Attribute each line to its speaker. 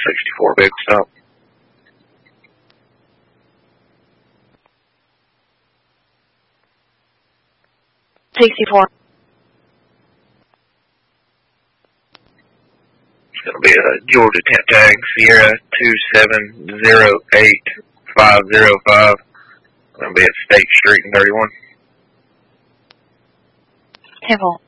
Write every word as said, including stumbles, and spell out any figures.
Speaker 1: sixty-four, big stop.
Speaker 2: sixty-four.
Speaker 1: It's going to be a Georgia temp tag, Sierra two seven zero eight five zero five. It's going to be at State Street in thirty-one.
Speaker 2: Temple.